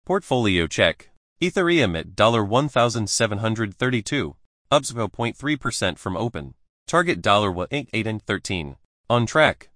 Portfolio check. Ethereum at $1,732. Up 0.3% from open. Target $1.8813. On track.